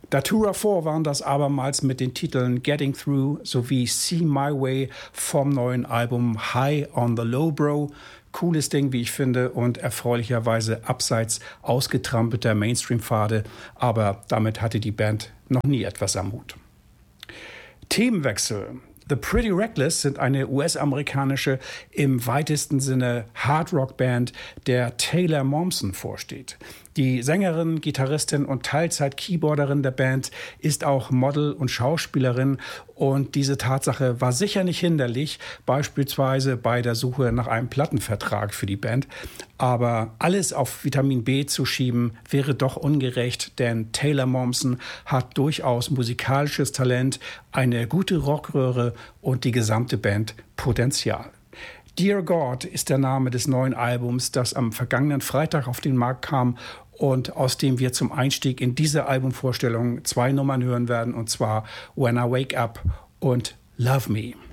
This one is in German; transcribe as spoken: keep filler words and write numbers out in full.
Datura vier waren das abermals mit den Titeln Getting Through sowie See My Way vom neuen Album High on the Low Bro. Cooles Ding, wie ich finde, und erfreulicherweise abseits ausgetrampelter Mainstream-Pfade, aber damit hatte die Band noch nie etwas am Hut. Themenwechsel. The Pretty Reckless sind eine U S-amerikanische, im weitesten Sinne Hard-Rock-Band, der Taylor Momsen vorsteht. Die Sängerin, Gitarristin und Teilzeit-Keyboarderin der Band ist auch Model und Schauspielerin, und diese Tatsache war sicher nicht hinderlich, beispielsweise bei der Suche nach einem Plattenvertrag für die Band. Aber alles auf Vitamin B zu schieben, wäre doch ungerecht, denn Taylor Momsen hat durchaus musikalisches Talent, eine gute Rockröhre und die gesamte Band Potenzial. Dear God ist der Name des neuen Albums, das am vergangenen Freitag auf den Markt kam und aus dem wir zum Einstieg in diese Albumvorstellung zwei Nummern hören werden, und zwar When I Wake Up und Love Me.